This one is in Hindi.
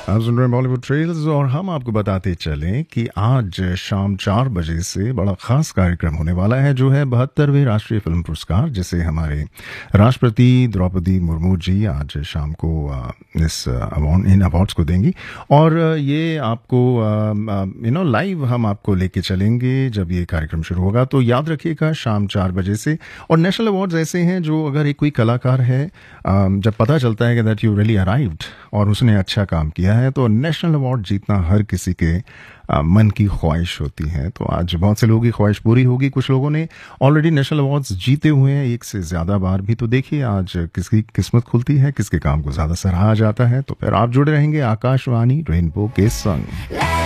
आप सुन रहे हैं बॉलीवुड ट्रेल्स और हम आपको बताते चलें कि आज शाम 4 बजे से बड़ा खास कार्यक्रम होने वाला है जो है 72वें राष्ट्रीय फिल्म पुरस्कार, जिसे हमारे राष्ट्रपति द्रौपदी मुर्मू जी आज शाम को इन अवार्ड्स को देंगी। और ये आपको लाइव हम आपको लेके चलेंगे जब ये कार्यक्रम शुरू होगा, तो याद रखिएगा शाम 4 बजे से। और नेशनल अवार्ड्स ऐसे हैं जो अगर एक कोई कलाकार है, जब पता चलता है कि दैट यू रियली अराइव्ड और उसने अच्छा काम किया है, तो नेशनल अवार्ड जीतना हर किसी के मन की ख्वाहिश होती है। तो आज बहुत से लोगों की ख्वाहिश पूरी होगी। कुछ लोगों ने ऑलरेडी नेशनल अवार्ड्स जीते हुए हैं, एक से ज़्यादा बार भी। तो देखिए आज किसकी किस्मत खुलती है, किसके काम को ज़्यादा सराहा जाता है। तो फिर आप जुड़े रहेंगे आकाशवाणी रेनबो के संग।